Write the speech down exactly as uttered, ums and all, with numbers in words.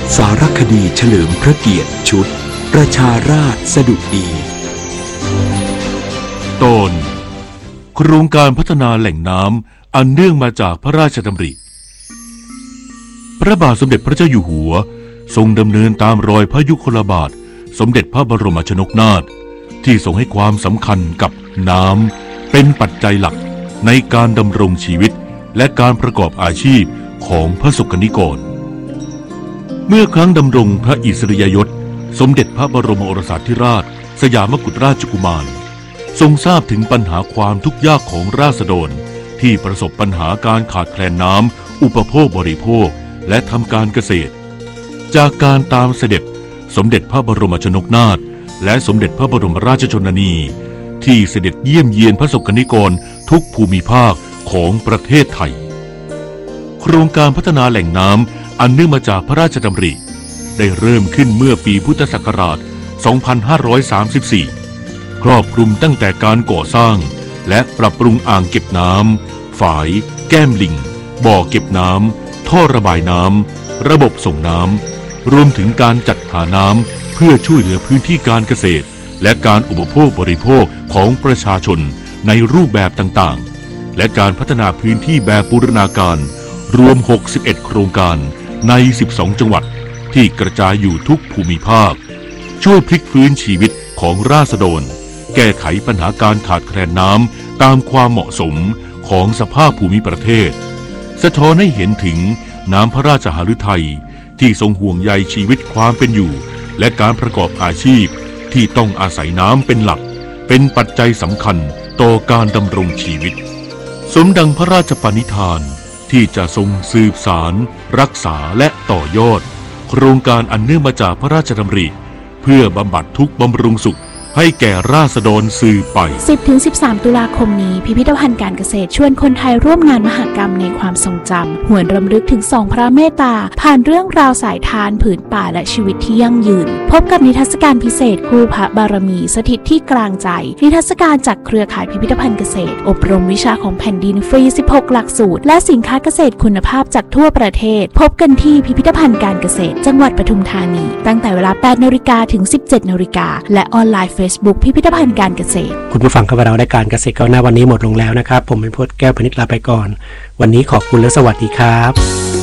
สารคดีเฉลิมพระเกียรติชุดประชาราษฎร์สดุดีตอนโครงการพัฒนาแหล่งน้ำอันเนื่องมาจากพระราชดำริพระบาทสมเด็จพระเจ้าอยู่หัวทรงดำเนินตามรอยพระยุคลบาทสมเด็จพระบรมชนกนาถที่ทรงให้ความสำคัญกับน้ำเป็นปัจจัยหลักในการดำรงชีวิตและการประกอบอาชีพของพระสกนิกรเมื่อครั้งดำรงพระอิสริยยศสมเด็จพระบรมโอรสาธิราชสยามกุฎราชกุมารทรงทราบถึงปัญหาความทุกข์ยากของราษฎรที่ประสบปัญหาการขาดแคลนน้ำอุปโภคบริโภคและทำการเกษตรจากการตามเสด็จสมเด็จพระบรมชนกนาถและสมเด็จพระบรมราชชนนีที่เสด็จเยี่ยมเยียนพระสกนิกรทุกภูมิภาคของประเทศไทยโครงการพัฒนาแหล่งน้ำอันเนื่องมาจากพระราชดำริได้เริ่มขึ้นเมื่อปีพุทธศักราช สองพันห้าร้อยสามสิบสี่ ครอบคลุมตั้งแต่การก่อสร้างและปรับปรุงอ่างเก็บน้ำฝายแก้มลิงบ่อเก็บน้ำท่อระบายน้ำระบบส่งน้ำรวมถึงการจัดหาน้ำเพื่อช่วยเหลือพื้นที่การเกษตรและการอุปโภคบริโภคของประชาชนในรูปแบบต่างๆและการพัฒนาพื้นที่แบบบูรณาการรวมหกสิบเอ็ดโครงการในสิบสองจังหวัดที่กระจายอยู่ทุกภูมิภาคช่วยพลิกฟื้นชีวิตของราษฎรแก้ไขปัญหาการขาดแคลนน้ำตามความเหมาะสมของสภาพภูมิประเทศสะท้อนให้เห็นถึงน้ำพระราชหฤทัยที่ทรงห่วงใยชีวิตความเป็นอยู่และการประกอบอาชีพที่ต้องอาศัยน้ำเป็นหลักเป็นปัจจัยสำคัญต่อการดำรงชีวิตสมดังพระราชปณิธานที่จะทรงสืบสารรักษาและต่อยอดโครงการอันเนื่องมาจากพระราชดำริเพื่อบำบัดทุกข์บำรุงสุขให้แก่ราษฎรสืบไปสิบถึงสิบสาม ตุลาคมนี้พิพิธภัณฑ์การเกษตรชวนคนไทยร่วมงานมหกรรมในความทรงจำหวนรำลึกถึงสองพระเมตตาผ่านเรื่องราวสายทานผืนป่าและชีวิตที่ยั่งยืนพบกับนิทรรศการพิเศษคู่พระบารมีสถิตที่กลางใจนิทรรศการจากเครือข่ายพิพิธภัณฑ์เกษตรอบรมวิชาของแผ่นดินฟรีสิบหกหลักสูตรและสินค้าเกษตรคุณภาพจากทั่วประเทศพบกันที่พิพิธภัณฑ์การเกษตรจังหวัดปทุมธานีตั้งแต่เวลา แปดนาฬิกา ถึง สิบเจ็ดนาฬิกาและออนไลน์ Facebook พิพิธภัณฑ์การเกษตรคุณผู้ฟังกับเราได้การเกษตรก้าวหน้าวันนี้หมดลงแล้วนะครับผมเป็นพจน์แก้วพนิชลาไปก่อนวันนี้ขอบคุณและสวัสดีครับ